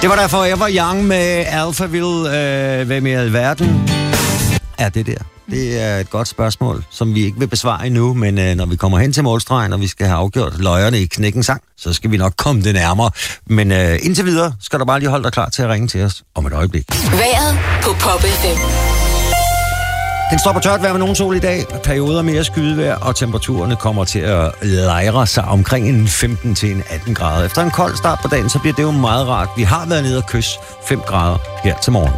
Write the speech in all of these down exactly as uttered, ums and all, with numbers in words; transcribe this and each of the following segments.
Det var derfor, jeg var young med Alphaville. Øh, hvem i alverden er det der? Det er et godt spørgsmål, som vi ikke vil besvare endnu, men øh, når vi kommer hen til målstregen, og vi skal have afgjort løjerne i Knækken Sang, så skal vi nok komme det nærmere. Men øh, indtil videre skal du bare lige holde dig klar til at ringe til os om et øjeblik. Vejret på Pop F M. Den står på tørt vejr med nogen sol i dag, perioder mere skydevejr, og temperaturerne kommer til at lejre sig omkring en femten til atten grader. Efter en kold start på dagen, så bliver det jo meget rart. Vi har været nede og kysse fem grader her til morgen.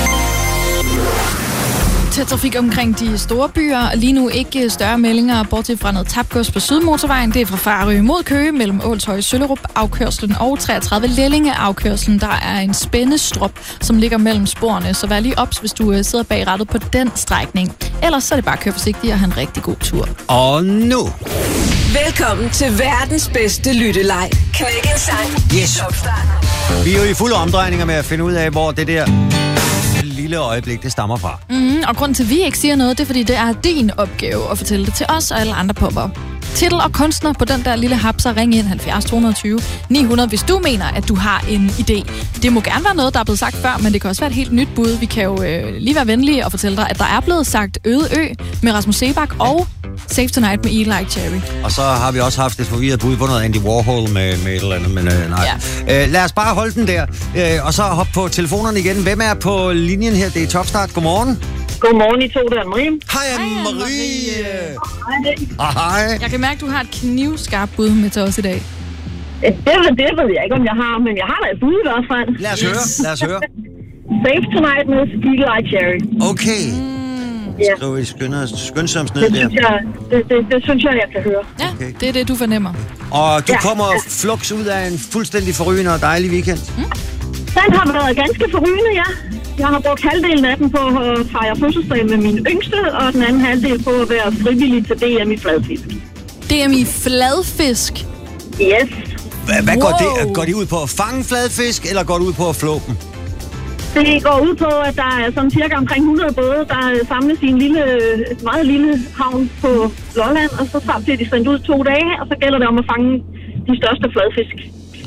Tæt trafik omkring de store byer. Lige nu ikke større meldinger, bortset fra noget tabgods på Sydmotorvejen. Det er fra Farø mod Køge mellem Ålshøj Søllerup afkørslen og treogtredive Lellinge afkørslen. Der er en spændestrop, som ligger mellem sporene, så vær lige ops, hvis du sidder bag rattet på den strækning. Ellers så er det bare at køre forsigtigt og have en rigtig god tur. Og nu... Velkommen til verdens bedste lytteleg. Knækken Sang. Yes. Vi er jo i fulde omdrejninger med at finde ud af, hvor det der lille øjeblik, det stammer fra. Mm, og grunden til, at vi ikke siger noget, det er, fordi det er din opgave at fortælle det til os og alle andre popper. Titel og kunstner på den der lille hapser, ring ind halvfjerds to tyve ni hundrede, hvis du mener, at du har en idé. Det må gerne være noget, der er blevet sagt før, men det kan også være et helt nyt bud. Vi kan jo øh, lige være venlige og fortælle dig, at der er blevet sagt Øde Ø med Rasmus Seebach og Save Tonight med Eat Like Cherry. Og så har vi også haft et forvirret bud på noget Andy Warhol med, med et eller andet, men øh, nej. Ja. Øh, lad os bare holde den der, øh, og så hoppe på telefonerne igen. Hvem er på linjen her? Det er Topstart. Godmorgen. Godmorgen, I to, der er Marie. Hej, Anne-Marie. Hej. Hej. Jeg kan mærke, at du har et knivskarpt bud med til os i dag. Det, det ved jeg ikke, om jeg har, men jeg har da et bud i hvert fald. Lad os høre, lad os høre. Save Tonight med Eat Like Cherry. Okay. Ja. Skriv i skyndsomst ned Det der. synes jeg, det, det, det synes jeg, jeg kan høre. Ja, Okay. det er det, du fornemmer. Og du Ja. kommer flux ud af en fuldstændig forrygende og dejlig weekend. Den har været ganske forrygende, ja. Jeg har brugt halvdelen af den på at fejre fødselsdag med min yngste, og den anden halvdel på at være frivillig til D M i fladfisk. D M i fladfisk. Yes. Hvad, hvad går Wow. det? Går det ud på at fange fladfisk, eller går det ud på at flå dem? Det går ud på, at der er sådan cirka omkring hundrede både, der samles i en lille, meget lille havn på Lolland, og så bliver de sendt ud to dage, og så gælder det om at fange de største fladfisk.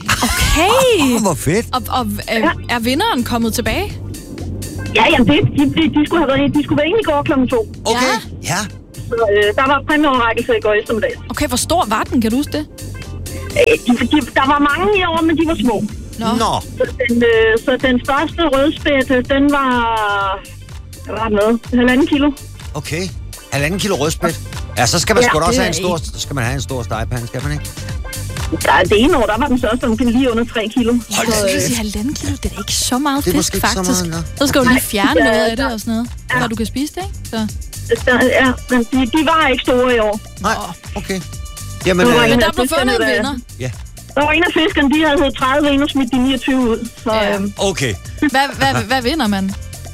Okay! Åh, hvor fedt. Og, og er, er vinderen kommet tilbage? Ja, jamen det, de, de, de, skulle have været, de skulle være inde i går klokken to. Okay, ja. Så øh, der var præmieoverrækkelse i går eftermiddag. Okay, hvor stor var den? Kan du huske det? Øh, de, de, der var mange i år, men de var små. Nå. Nå, Så den, øh, så den største rødspætte, den var... Hvad var det noget? Halvanden kilo. okay. Halvanden kilo rødspæt. Ja, så skal man Ja, sgu da også det have en er stor, så skal man have en stor stegepande, skal man ikke? Der, det ene år, der var den største omkring lige under tre kilo. Hold Så, da øh, kæft. sige, halvanden kilo, det er da ikke så meget Det er fisk, måske ikke så faktisk. meget, Så skal du lige Nej, fjerne ja, noget af det der- og sådan noget, ja. så du kan spise det, ikke? Så. Der, ja, men de, de var ikke store i år. Nej, okay. Jamen, Nu var øh, Men Ja, der blev fiskerne, fundet en der- vinder. ja. Der var en af fiskerne, de havde tredive ind og smidt de niogtyve ud. Så Ja. øhm, Okay. Hvad, hvad, hvad vinder man?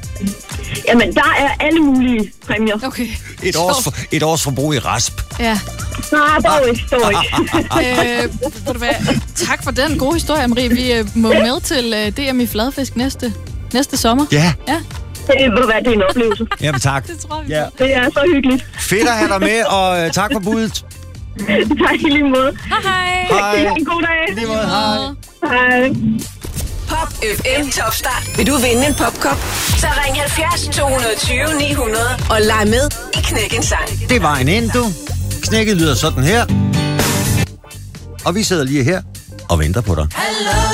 jamen, der er alle mulige præmier. Okay. Et års, for, et års forbrug i rasp. Ja. Nej, dog ikke, dog ikke. Øh, ved du hvad? Tak for den gode historie, Marie. Vi øh, må med til øh, D M i fladfisk næste, næste sommer. Ja, Ja, Det, ved du hvad, det er en oplevelse. jamen tak. det tror vi. Ja. Det er så hyggeligt. Fedt at have dig med, og øh, tak for budet. Tak i lige måde. Hej hej. Hej. En god dag. Lige måde, hej. Hej. Pop F M Topstart. Vil du vinde en popkop? Så ring halvfjerds to tyve ni hundrede og leg med i Knækken Sang. Det var en ind, du. Knækket lyder sådan her. Og vi sidder lige her og venter på dig.